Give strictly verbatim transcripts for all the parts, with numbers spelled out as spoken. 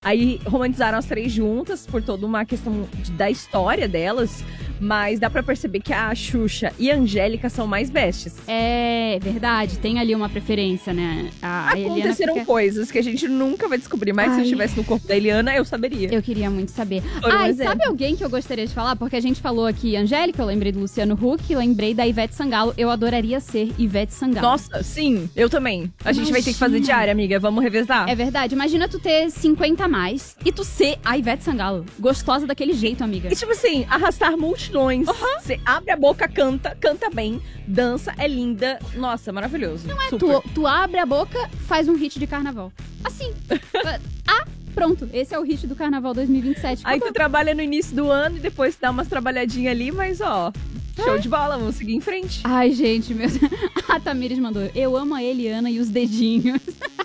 Aí romantizaram as três juntas por toda uma questão de, da história delas. Mas dá pra perceber que a Xuxa e a Angélica são mais bestes. É verdade, tem ali uma preferência, né? A, a Aconteceram fica... coisas que a gente nunca vai descobrir, mas Ai. se eu estivesse no corpo da Eliana, eu saberia. Eu queria muito saber. Por um Ah, e exemplo. sabe alguém que eu gostaria de falar? Porque a gente falou aqui Angélica, eu lembrei do Luciano Huck, lembrei da Ivete Sangalo. Eu adoraria ser Ivete Sangalo. Nossa, sim, eu também. A gente Imagina. vai ter que fazer diária, amiga. Vamos revezar? É verdade. Imagina tu ter cinquenta a mais e tu ser a Ivete Sangalo. Gostosa daquele jeito, amiga. E tipo assim, arrastar multidões. Uhum. Você abre a boca, canta, canta bem, dança, é linda. Nossa, maravilhoso. Não é, Super. tu, tu abre a boca, faz um hit de carnaval. Assim. ah, pronto. Esse é o hit do carnaval dois mil e vinte e sete. Aí tu trabalha no início do ano e depois dá umas trabalhadinhas ali, mas ó, show de bola, vamos seguir em frente. Ai, gente, meu Deus. A Tamires mandou, eu amo a Eliana e os dedinhos.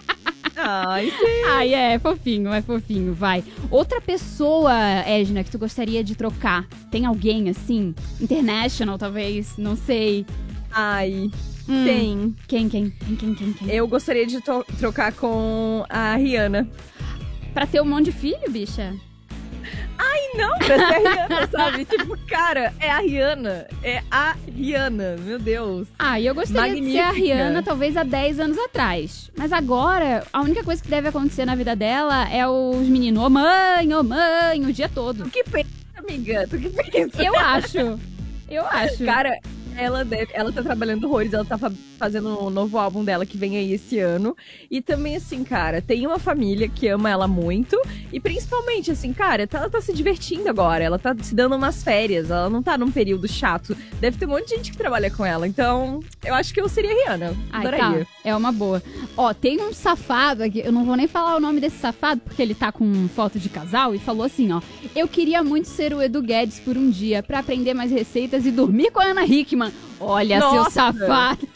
Ai, sim. Ai, é fofinho, é fofinho, vai. Outra pessoa, Edna, que tu gostaria de trocar? Tem alguém, assim? International, talvez? Não sei. Ai, Hum. tem. Quem, quem? Quem, quem, quem, quem? Eu gostaria de to- trocar com a Rihanna. Pra ter um monte de filho, bicha? Ai, não, pra ser a Rihanna, sabe? Tipo, cara, é a Rihanna. É a Rihanna, meu Deus. Ah, e eu gostaria de ser a Magnífica. Rihanna talvez há dez anos atrás. Mas agora, a única coisa que deve acontecer na vida dela é os meninos, ô mãe, ô mãe, o dia todo. Tu que pensa, amiga? Tu que pensa? Eu acho. Eu acho. Cara, ela, deve, ela tá trabalhando horrores, ela tá fa- fazendo um novo álbum dela que vem aí esse ano. E também, assim, cara, tem uma família que ama ela muito. E principalmente, assim, cara, ela tá se divertindo agora. Ela tá se dando umas férias, ela não tá num período chato. Deve ter um monte de gente que trabalha com ela. Então, eu acho que eu seria a Rihanna. Ai, Adoraria. tá. É uma boa. Ó, tem um safado aqui, eu não vou nem falar o nome desse safado, porque ele tá com foto de casal e falou assim, ó. Eu queria muito ser o Edu Guedes por um dia, pra aprender mais receitas e dormir com a Ana Hickman. Olha, Nossa. seu safado.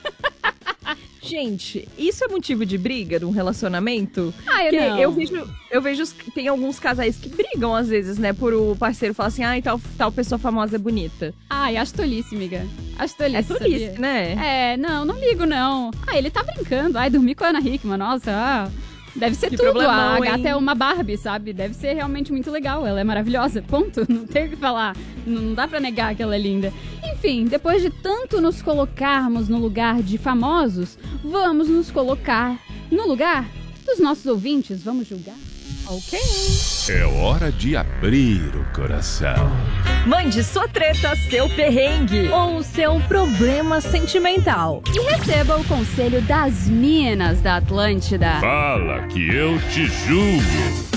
Gente, isso é motivo de briga num relacionamento? Ah, eu Porque não. eu vejo, eu vejo, os- tem alguns casais que brigam às vezes, né? Por o parceiro falar assim, ai, tal, tal pessoa famosa é bonita. Ai, acho tolice, amiga. Acho tolice, É tolice, sabia? né? É, não, não ligo, não. Ah, ele tá brincando. Ai, dormir com a Ana Hickman, nossa, ah, deve ser Que tudo. problemão, A gata hein? é uma Barbie, sabe? Deve ser realmente muito legal. Ela é maravilhosa, ponto. Não tem o que falar. Não não dá pra negar que ela é linda. Enfim, depois de tanto nos colocarmos no lugar de famosos, vamos nos colocar no lugar dos nossos ouvintes. Vamos julgar? Ok. É hora de abrir o coração. Mande sua treta, seu perrengue ou o seu problema sentimental. E receba o conselho das minas da Atlântida. Fala que eu te julgo.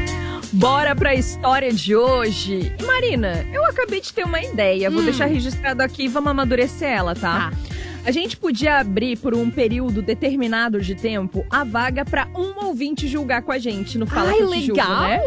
Bora pra história de hoje. Marina, eu acabei de ter uma ideia. Vou Hum. deixar registrado aqui e vamos amadurecer ela, tá? Tá. A gente podia abrir por um período determinado de tempo a vaga pra um ouvinte julgar com a gente no Fala Ai, que eu te julgo, legal! né?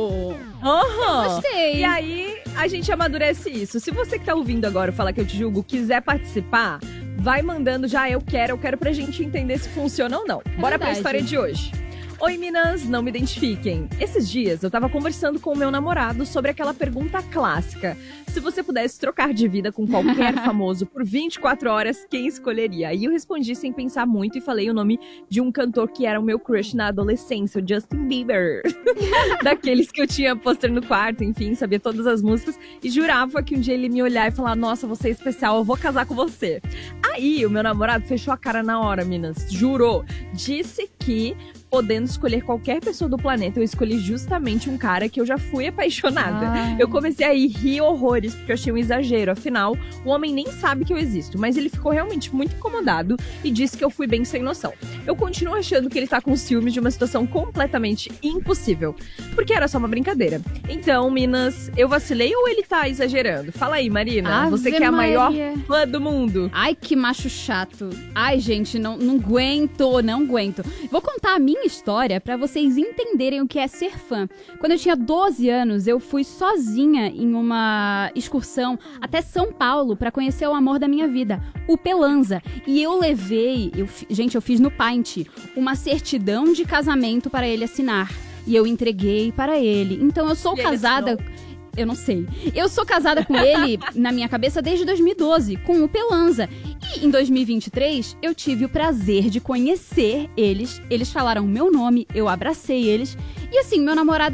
Aham. Gostei. E aí, a gente amadurece isso. Se você que tá ouvindo agora o Fala que eu te julgo quiser participar, vai mandando já eu quero, eu quero pra gente entender se funciona ou não. Bora pra verdade. história de hoje. Oi, Minas, não me identifiquem. Esses dias eu tava conversando com o meu namorado sobre aquela pergunta clássica. Se você pudesse trocar de vida com qualquer famoso por vinte e quatro horas, quem escolheria? E eu respondi sem pensar muito e falei o nome de um cantor que era o meu crush na adolescência, o Justin Bieber. Daqueles que eu tinha pôster no quarto, enfim, sabia todas as músicas. E jurava que um dia ele me olhar e falar, nossa, você é especial, eu vou casar com você. Aí o meu namorado fechou a cara na hora, Minas. Jurou. Disse que podendo escolher qualquer pessoa do planeta, eu escolhi justamente um cara que eu já fui apaixonada. Ai. Eu comecei a ir rir horrores, porque eu achei um exagero. Afinal, o homem nem sabe que eu existo, mas ele ficou realmente muito incomodado e disse que eu fui bem sem noção. Eu continuo achando que ele tá com ciúmes de uma situação completamente impossível, porque era só uma brincadeira. Então, Minas, eu vacilei ou ele tá exagerando? Fala aí, Marina, Ave você que é a maior Maria. fã do mundo. Ai, que macho chato. Ai, gente, não, não aguento, não aguento. Vou contar a minha história pra vocês entenderem o que é ser fã. Quando eu tinha doze anos, eu fui sozinha em uma excursão até São Paulo pra conhecer o amor da minha vida, o Pelanza. E eu levei, eu, fi- gente, eu fiz no Paint, uma certidão de casamento para ele assinar. E eu entreguei para ele. Então eu sou E ele casada... assinou? Eu não sei. Eu sou casada com ele, na minha cabeça, desde dois mil e doze, com o Pelanza. E em dois mil e vinte e três, eu tive o prazer de conhecer eles. Eles falaram meu nome, eu abracei eles. E assim, meu namorado